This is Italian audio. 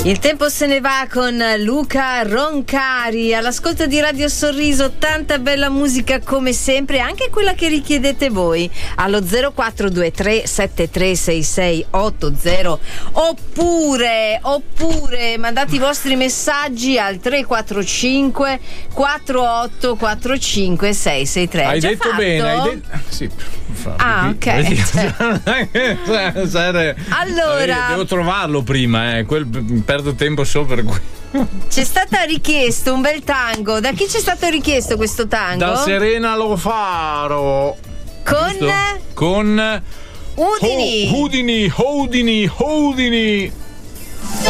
Il tempo se ne va con Luca Roncari all'ascolto di Radio Sorriso. Tanta bella musica come sempre, anche quella che richiedete voi allo 0423 736680 oppure mandate i vostri messaggi al 345 4845 663. Hai detto fatto? bene, sì. Ok. Allora, devo trovarlo prima, perdo tempo solo per quello. C'è stato richiesto un bel tango. Da chi c'è stato richiesto questo tango? Da Serena Lofaro. Con Udini. Houdini.